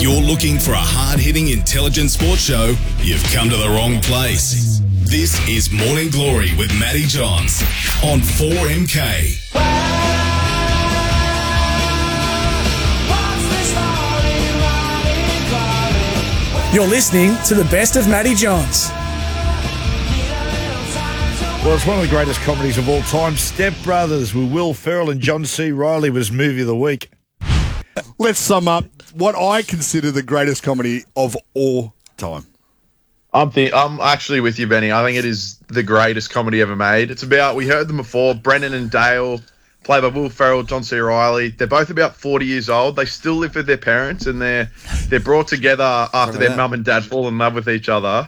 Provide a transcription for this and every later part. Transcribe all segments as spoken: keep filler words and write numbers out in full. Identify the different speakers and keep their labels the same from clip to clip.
Speaker 1: you're looking for a hard-hitting, intelligent sports show, you've come to the wrong place. This is Morning Glory with Matty Johns on four M K.
Speaker 2: You're listening to the best of Matty Johns.
Speaker 3: Well, it's one of the greatest comedies of all time. Step Brothers with Will Ferrell and John C. Reilly was movie of the week.
Speaker 4: Let's sum up what I consider the greatest comedy of all time.
Speaker 5: I'm th- I'm actually with you, Benny. I think it is the greatest comedy ever made. It's about, we heard them before, Brendan and Dale, played by Will Ferrell, John C. Reilly. They're both about forty years old. They still live with their parents, and they're they're brought together after their mum and dad fall in love with each other.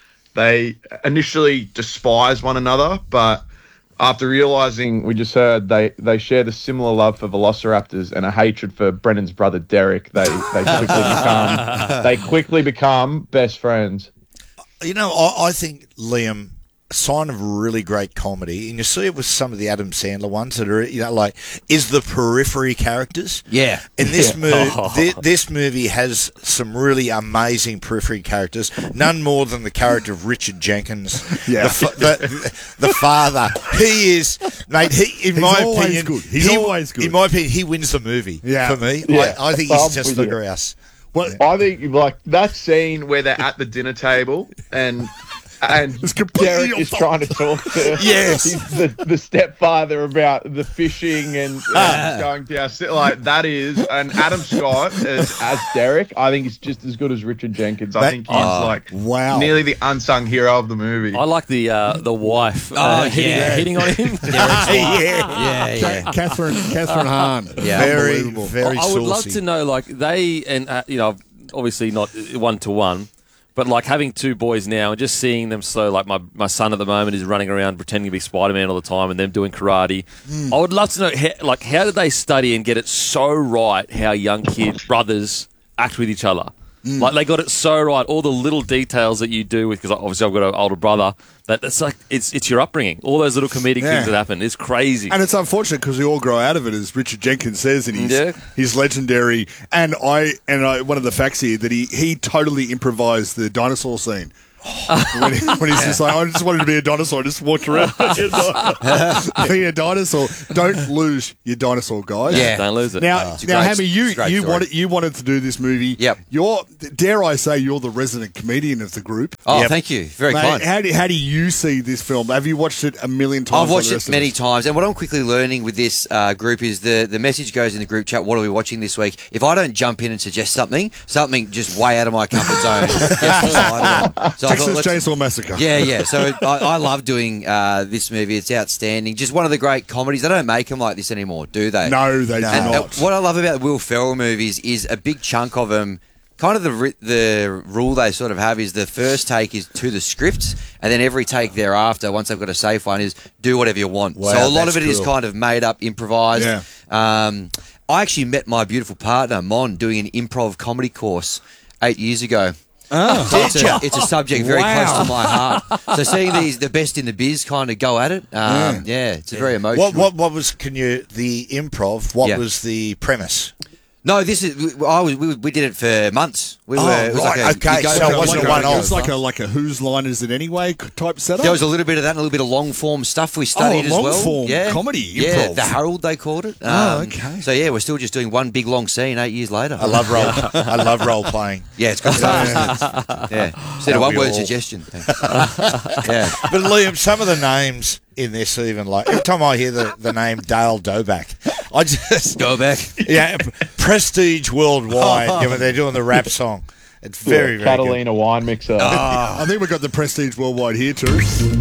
Speaker 5: They initially despise one another, but after realising, we just heard, they, they share the similar love for velociraptors and a hatred for Brendan's brother Derek. They they quickly become they quickly become best friends.
Speaker 3: You know, I, I think, Liam, a sign of really great comedy, and you see it with some of the Adam Sandler ones that are, you know, like, is the periphery characters.
Speaker 6: Yeah.
Speaker 3: And this,
Speaker 6: Yeah.
Speaker 3: movie,
Speaker 6: Oh.
Speaker 3: thi- this movie has some really amazing periphery characters, none more than the character of Richard Jenkins,
Speaker 4: Yeah.
Speaker 3: the, fa- the, the father. He is, mate, he, in
Speaker 4: He's
Speaker 3: my
Speaker 4: always
Speaker 3: opinion,
Speaker 4: good. He's
Speaker 3: he-
Speaker 4: always good.
Speaker 3: In my opinion, he wins the movie
Speaker 4: Yeah.
Speaker 3: for me.
Speaker 5: Yeah.
Speaker 3: I, I think
Speaker 5: I'm
Speaker 3: he's just
Speaker 5: with
Speaker 3: the
Speaker 5: you.
Speaker 3: grouse.
Speaker 4: Well,
Speaker 5: I think, like, that scene where they're at the dinner table and and
Speaker 4: It's completely
Speaker 5: Derek is
Speaker 4: off.
Speaker 5: trying to talk to
Speaker 3: Yes.
Speaker 5: the, the stepfather about the fishing and uh, going down. Like, that is, and Adam Scott as, as Derek, I think is just as good as Richard Jenkins. I
Speaker 3: That-
Speaker 5: think he's
Speaker 3: oh,
Speaker 5: like
Speaker 4: wow.
Speaker 5: nearly the unsung hero of the movie.
Speaker 7: I like the uh, the wife uh,
Speaker 6: Oh,
Speaker 7: hitting,
Speaker 6: yeah.
Speaker 7: hitting on him.
Speaker 3: yeah.
Speaker 6: Yeah, yeah.
Speaker 4: Ca- Catherine, Catherine Hahn.
Speaker 6: Yeah.
Speaker 3: Very,
Speaker 4: Unbelievable.
Speaker 3: very
Speaker 7: I would love
Speaker 3: saucy.
Speaker 7: to know, like, they, and, uh, you know, obviously not one to one, but like having two boys now and just seeing them so, like, my, my son at the moment is running around pretending to be Spider-Man all the time and them doing karate.
Speaker 3: Hmm.
Speaker 7: I would love to know, how, like, how did they study and get it so right how young kids, brothers, act with each other?
Speaker 3: Hmm.
Speaker 7: Like, they got it so right. All the little details that you do with, because obviously I've got an older brother, that it's like, it's it's your upbringing. All those little comedic
Speaker 4: Yeah.
Speaker 7: things that happen. It's crazy.
Speaker 4: And it's unfortunate because we all grow out of it, as Richard Jenkins says in his
Speaker 7: Yeah.
Speaker 4: his legendary. And I and I one of the facts here that he he totally improvised the dinosaur scene. when, he, when he's just like, I just wanted to be a dinosaur, I just walked around being a dinosaur. Don't lose your dinosaur, guys.
Speaker 6: Yeah.
Speaker 7: Don't lose it.
Speaker 4: Now,
Speaker 6: It's a
Speaker 4: now,
Speaker 6: great-
Speaker 4: Hammy, you
Speaker 6: it's a great
Speaker 4: you
Speaker 6: story.
Speaker 4: wanted you wanted to do this movie.
Speaker 6: Yep.
Speaker 4: You're dare I say you're the resident comedian of the group.
Speaker 6: Oh,
Speaker 3: Yep.
Speaker 6: thank you. Very
Speaker 4: Mate,
Speaker 6: kind.
Speaker 4: how do how do you see this film? Have you watched it a million times?
Speaker 6: I've
Speaker 4: like
Speaker 6: watched
Speaker 4: the
Speaker 6: it
Speaker 4: rest of
Speaker 6: many
Speaker 4: us?
Speaker 6: times, and what I'm quickly learning with this uh, group is the, the message goes in the group chat, what are we watching this week? If I don't jump in and suggest something, something just way out of my comfort zone gets decided on. So I
Speaker 4: Texas
Speaker 6: thought, let's-
Speaker 4: Chainsaw Massacre.
Speaker 6: Yeah, yeah. So I, I love doing uh, this movie. It's outstanding. Just one of the great comedies. They don't make them like this anymore, do they?
Speaker 4: No, they do
Speaker 6: And, uh,
Speaker 4: not.
Speaker 6: what I love about the Will Ferrell movies is a big chunk of them. Kind of the ri- the rule they sort of have is the first take is to the script, and then every take thereafter, once they've got a safe one, is do whatever you want.
Speaker 3: Wow,
Speaker 6: so a lot
Speaker 3: that's
Speaker 6: of it is
Speaker 3: cool.
Speaker 6: kind of made up, improvised.
Speaker 4: Yeah.
Speaker 6: Um, I actually met my beautiful partner Mon doing an improv comedy course eight years ago. Oh, so it's, a, it's a subject very
Speaker 4: Wow.
Speaker 6: close to my heart. So seeing these the best in the biz kind of go at it, um, yeah. it's a very emotional.
Speaker 3: What, what, what was, can you, the improv, what
Speaker 6: Yeah.
Speaker 3: was the premise?
Speaker 6: No, this is. I was. We, we did it for months. We
Speaker 3: Oh,
Speaker 6: were. It was
Speaker 3: right,
Speaker 6: like a,
Speaker 3: okay,
Speaker 6: you go
Speaker 3: so
Speaker 6: for
Speaker 3: it wasn't
Speaker 6: like
Speaker 3: a one-off.
Speaker 4: It's like a like a whose line is it anyway type setup.
Speaker 6: There was a little bit of that, and a little bit of long form stuff we studied as
Speaker 4: long
Speaker 6: well.
Speaker 4: form
Speaker 6: yeah,
Speaker 4: comedy,
Speaker 6: Yeah,
Speaker 4: improv.
Speaker 6: the Harold they called it.
Speaker 4: Oh,
Speaker 6: Um,
Speaker 4: okay.
Speaker 6: So yeah, we're still just doing one big long scene eight years later.
Speaker 3: I love role. I love role playing.
Speaker 6: Yeah, it's good stuff. Isn't it? Yeah, instead of one
Speaker 3: we
Speaker 6: word
Speaker 3: all.
Speaker 6: suggestion. yeah.
Speaker 3: But Liam, some of the names in this, even like every time I hear the, the name Dale Doback, I just
Speaker 6: Go back.
Speaker 3: yeah, Prestige Worldwide. You know, they're doing the rap song. It's very very good.
Speaker 5: Catalina wine mixer.
Speaker 4: I think we've got the Prestige Worldwide here too.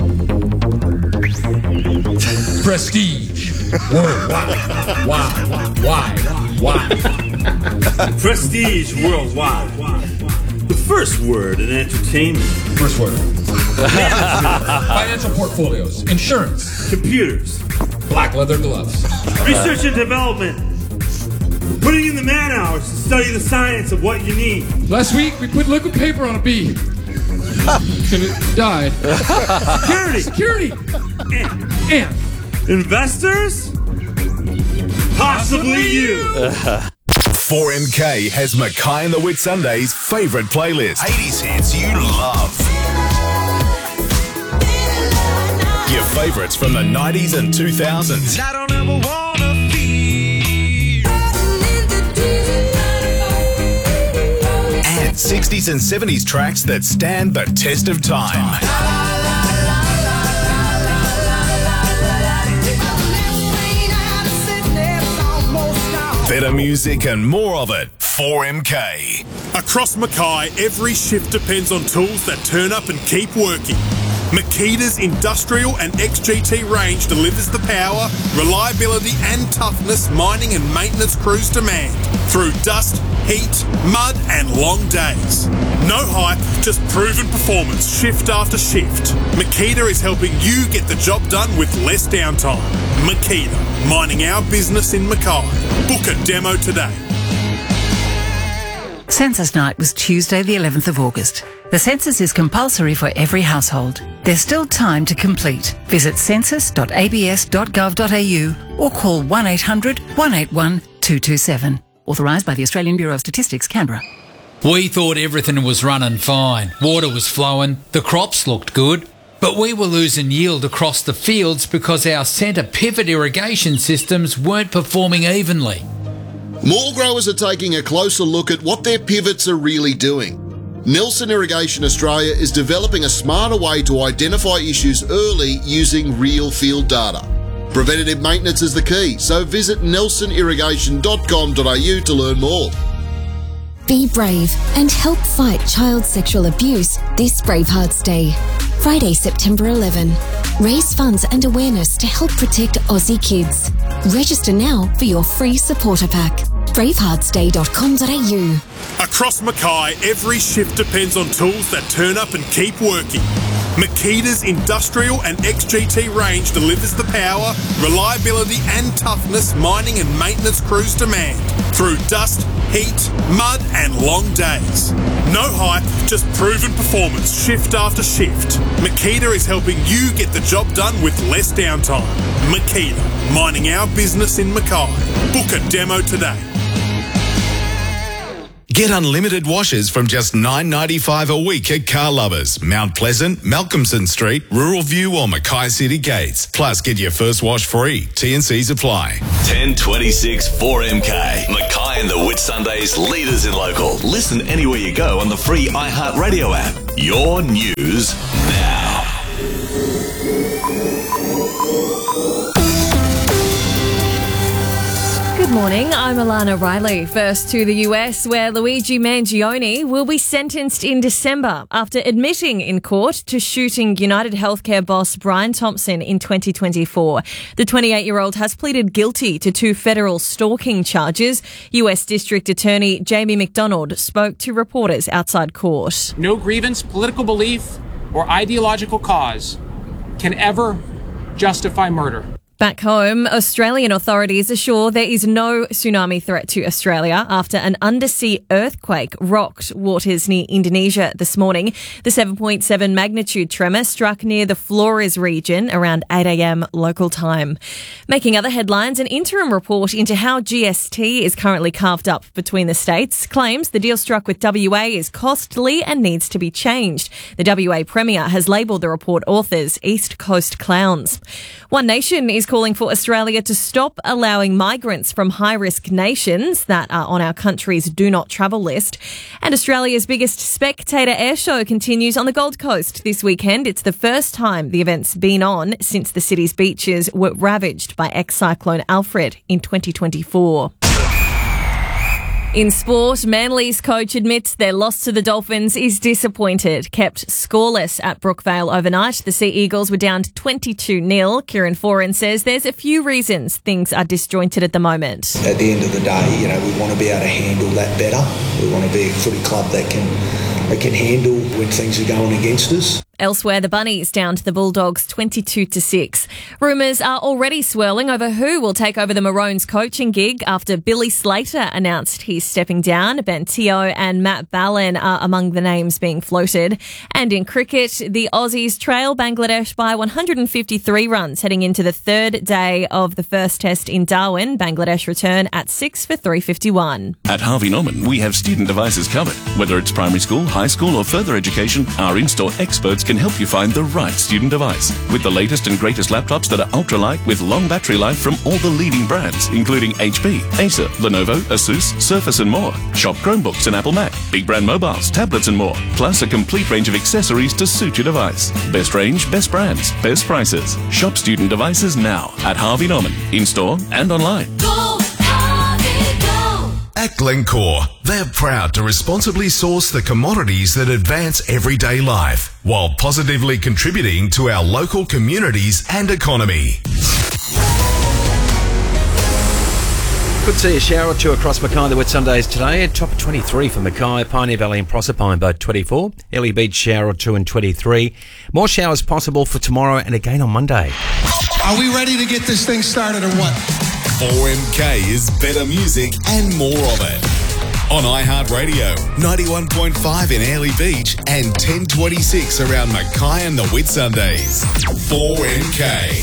Speaker 8: Prestige. Worldwide. Wide. Wide. Wide.
Speaker 9: Prestige worldwide. The first word in entertainment.
Speaker 8: First word. Financial portfolios. Insurance.
Speaker 9: Computers.
Speaker 8: Black leather gloves.
Speaker 9: Research and development. Putting in the man hours to study the science of what you need.
Speaker 8: Last week, we put liquid paper on a bee. And it died.
Speaker 9: Security.
Speaker 8: Security.
Speaker 9: And
Speaker 8: And
Speaker 9: investors. Possibly you.
Speaker 1: four M K has Mackay and the Whitsundays' favourite playlist. eighties hits you love. Your favourites from the nineties and two thousands.
Speaker 10: I don't ever wanna feel.
Speaker 1: And sixties and seventies tracks that stand the test of time. Better music and more of it. four M K.
Speaker 9: Across Mackay, every shift depends on tools that turn up and keep working. Makita's industrial and X G T range delivers the power, reliability and toughness mining and maintenance crews demand through dust, heat, mud and long days. No hype, just proven performance shift after shift. Makita is helping you get the job done with less downtime. Makita, mining our business in Mackay. Book a demo today.
Speaker 11: Census night was Tuesday the eleventh of August. The census is compulsory for every household. There's still time to complete. Visit census dot a b s dot gov dot a u or call one eight hundred, one eight one, two two seven. Authorised by the Australian Bureau of Statistics, Canberra.
Speaker 12: We thought everything was running fine. Water was flowing, the crops looked good, but we were losing yield across the fields because our centre pivot irrigation systems weren't performing evenly.
Speaker 13: More growers are taking a closer look at what their pivots are really doing. Nelson Irrigation Australia is developing a smarter way to identify issues early using real field data. Preventative maintenance is the key, so visit nelson irrigation dot com dot a u to learn more.
Speaker 14: Be brave and help fight child sexual abuse this Bravehearts Day. Friday, September eleventh. Raise funds and awareness to help protect Aussie kids. Register now for your free supporter pack. bravehearts day dot com dot a u.
Speaker 9: Across Mackay, every shift depends on tools that turn up and keep working. Makita's industrial and X G T range delivers the power, reliability and toughness mining and maintenance crews demand through dust, heat, mud and long days. No hype, just proven performance shift after shift. Makita is helping you get the job done with less downtime. Makita, mining our business in Mackay. Book a demo today.
Speaker 1: Get unlimited washes from just nine dollars ninety-five a week at Car Lovers, Mount Pleasant, Malcolmson Street, Rural View or Mackay City Gates. Plus, get your first wash free. T and Cs apply.
Speaker 15: ten twenty-six four M K. Mackay and the Whitsundays, leaders in local. Listen anywhere you go on the free iHeartRadio app. Your news now.
Speaker 16: Good morning, I'm Alana Riley. First to the U S, where Luigi Mangione will be sentenced in December after admitting in court to shooting United Healthcare boss Brian Thompson in twenty twenty-four. The twenty-eight-year-old has pleaded guilty to two federal stalking charges. U S District Attorney Jamie McDonald spoke to reporters outside court.
Speaker 17: No grievance, political belief, or ideological cause can ever justify murder.
Speaker 16: Back home, Australian authorities assure there is no tsunami threat to Australia after an undersea earthquake rocked waters near Indonesia this morning. The seven point seven magnitude tremor struck near the Flores region around eight a.m. local time. Making other headlines, an interim report into how G S T is currently carved up between the states claims the deal struck with W A is costly and needs to be changed. The W A Premier has labelled the report authors East Coast clowns. One Nation is calling for Australia to stop allowing migrants from high-risk nations that are on our country's do not travel list. And Australia's biggest spectator air show continues on the Gold Coast this weekend. It's the first time the event's been on since the city's beaches were ravaged by ex-cyclone Alfred in twenty twenty-four. In sport, Manly's coach admits their loss to the Dolphins is disappointed. Kept scoreless at Brookvale overnight, the Sea Eagles were down twenty-two nil. Kieran Foran says there's a few reasons things are disjointed at the moment.
Speaker 18: At the end of the day, you know, we want to be able to handle that better. We want to be a footy club that can, that can handle when things are going against us.
Speaker 16: Elsewhere, the Bunnies down to the Bulldogs twenty-two to six. Rumours are already swirling over who will take over the Maroons coaching gig after Billy Slater announced he's stepping down. Ben Teo and Matt Ballin are among the names being floated. And in cricket, the Aussies trail Bangladesh by one hundred fifty-three runs heading into the third day of the first test in Darwin. Bangladesh return at six for three fifty-one.
Speaker 19: At Harvey Norman, we have student devices covered. Whether it's primary school, high school or further education, our in-store experts can help you find the right student device. With the latest and greatest laptops that are ultralight with long battery life from all the leading brands, including H P, Acer, Lenovo, Asus, Surface and more. Shop Chromebooks and Apple Mac, big brand mobiles, tablets and more. Plus a complete range of accessories to suit your device. Best range, best brands, best prices. Shop student devices now at Harvey Norman, in-store and online.
Speaker 10: Go, Harvey, go!
Speaker 1: At Glencore, they're proud to responsibly source the commodities that advance everyday life while positively contributing to our local communities and economy.
Speaker 20: Could see a shower or two across Mackay on the wet Sundays today. Top of twenty-three for Mackay, Pioneer Valley and Proserpine both twenty-four. Ellie Beach shower or two and twenty-three. More showers possible for tomorrow and again on Monday.
Speaker 21: Are we ready to get this thing started or what?
Speaker 1: four M K is better music and more of it. On iHeartRadio, ninety-one point five in Airlie Beach and ten twenty-six around Mackay and the Whitsundays. four M K.